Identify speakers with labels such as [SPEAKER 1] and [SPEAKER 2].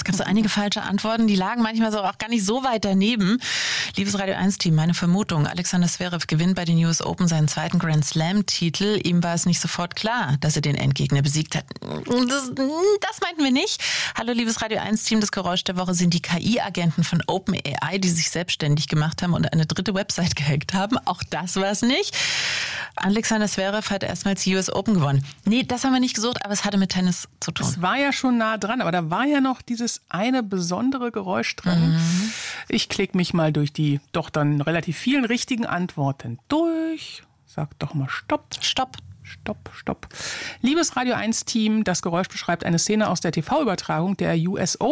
[SPEAKER 1] gab so einige falsche Antworten, die lagen manchmal so auch gar nicht so weit daneben. Liebes Radio 1-Team, meine Vermutung, Alexander Zverev gewinnt bei den US Open seinen zweiten Grand Slam-Titel. Ihm war es nicht sofort klar, dass er den Endgegner besiegt hat. Das meinten wir nicht. Hallo, liebes Radio 1-Team, das Geräusch der Woche sind die KI-Agenten von OpenAI, die sich selbstständig gemacht haben und eine dritte Website gehackt haben. Auch das war es nicht. Alexander Zverev hat erstmals die US Open gewonnen. Nee, das haben wir nicht gesucht, aber es hatte mit Tennis zu tun.
[SPEAKER 2] Es war ja schon nah dran, aber da war ja noch dieses eine besondere Geräusch dran. Ich klicke mich mal durch die doch dann relativ vielen richtigen Antworten durch. Sag doch mal Stopp.
[SPEAKER 1] Stopp.
[SPEAKER 2] Stopp, stopp. Liebes Radio 1-Team, das Geräusch beschreibt eine Szene aus der TV-Übertragung der US Open.